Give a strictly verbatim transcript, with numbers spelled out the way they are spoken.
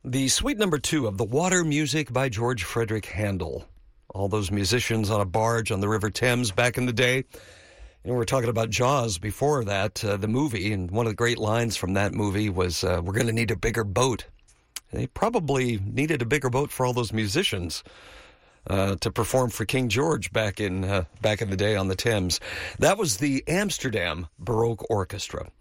The suite number two of The Water Music by George Frederick Handel. All those musicians on a barge on the River Thames back in the day. You know, we were talking about Jaws before that, uh, the movie, and one of the great lines from that movie was, uh, we're going to need a bigger boat. They probably needed a bigger boat for all those musicians uh, to perform for King George back in uh, back in the day on the Thames. That was the Amsterdam Baroque Orchestra.